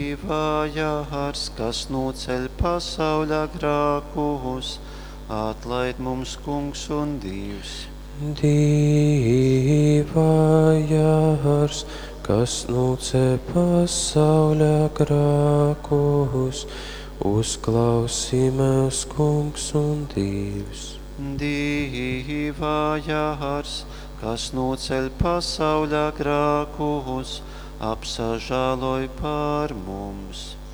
Vājārs, kas noceļ pasauļa grākus, atlaid mums Kungs un Dievs. Dīvājārs, kas nocē pasauļa grākus, uzklausī mēs Kungs un Dievs. Dīvājārs, kas noceļ pasauļa grākus, apsažāloj pār mums.